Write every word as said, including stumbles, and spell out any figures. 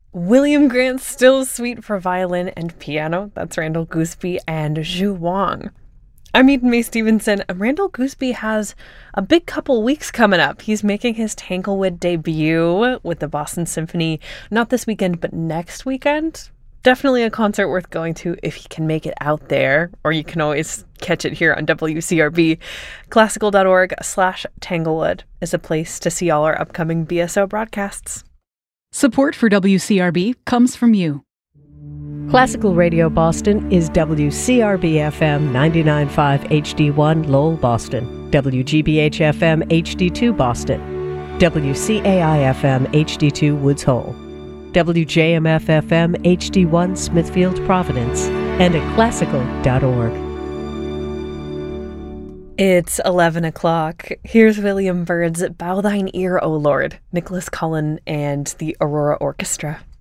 William Grant's Still Suite for violin and piano. That's Randall Gooseby and Zhu Wang. I'm Eden Mae Stevenson, and Randall Gooseby has a big couple weeks coming up. He's making his Tanglewood debut with the Boston Symphony, not this weekend, but next weekend. Definitely a concert worth going to if he can make it out there, or you can always catch it here on W C R B. Classical.org slash Tanglewood is a place to see all our upcoming B S O broadcasts. Support for W C R B comes from you. Classical Radio Boston is W C R B F M ninety-nine point five H D one Lowell, Boston, W G B H F M H D two Boston, W C A I F M H D two Woods Hole, W J M F F M H D one Smithfield, Providence, and at classical dot org. It's eleven o'clock. Here's William Byrd's Bow Thine Ear, O Lord, Nicholas Cullen and the Aurora Orchestra.